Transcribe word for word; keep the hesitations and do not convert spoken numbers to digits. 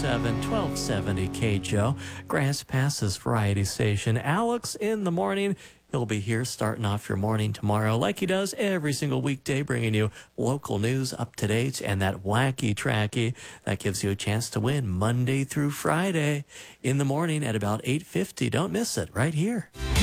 seven, twelve seventy K J O, Grass Pass's variety station. Alex in the morning. He'll be here starting off your morning tomorrow like he does every single weekday, bringing you local news, up-to-date, and that wacky tracky that gives you a chance to win Monday through Friday in the morning at about eight fifty. Don't miss it right here.